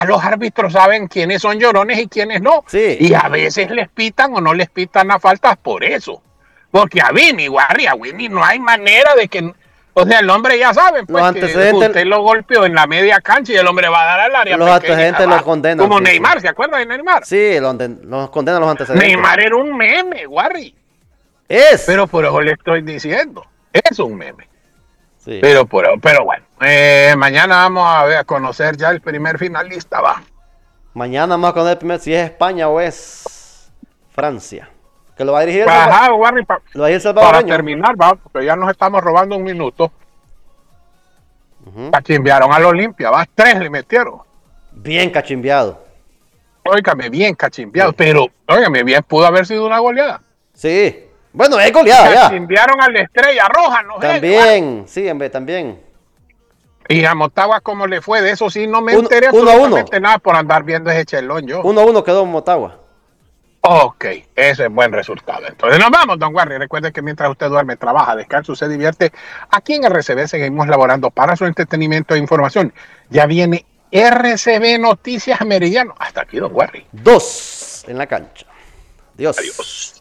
los árbitros saben quiénes son llorones y quiénes no. Sí. Y a veces les pitan o no les pitan a faltas por eso. Porque a Winnie no hay manera de que... O sea, el hombre ya sabe, Los pues, que antecedentes, usted lo golpeó en la media cancha y el hombre va a dar al área los pequeña. antecedentes los condenan. Como Sí, Neymar, sí. ¿se acuerda de Neymar? Sí, los condenan los antecedentes. Neymar era un meme, Warri. Es. Pero por eso le estoy diciendo. Es un meme. Sí. Pero bueno, mañana vamos a conocer ya el primer finalista, va. Mañana vamos a conocer primero si es España o es Francia. Que lo va a dirigir Ajá, Warri, lo va a dirigir el para salvadoreño. terminar, va, porque ya nos estamos robando un minuto. Cachimbearon al Olimpia, va, 3 le metieron. Bien cachimbeado. Óigame, bien cachimbeado, Sí. pero, óigame, bien pudo haber sido una goleada. Sí. Bueno, es goleada ya. Cachimbearon a la Estrella Roja, no sé. También, sí, hombre, también. Y a Motagua, ¿cómo le fue? De eso sí no me Uno- enteré 1-1. absolutamente nada por andar viendo ese chelón yo. 1-1 quedó en Motagua. Ok, ese es buen resultado. Entonces nos vamos, don Warri. Recuerde que mientras usted duerme, trabaja, descansa, se divierte. Aquí en RCB seguimos laborando para su entretenimiento e información. Ya viene RCB Noticias Meridiano. Hasta aquí, don Warri. 2 en la cancha. Dios. Adiós.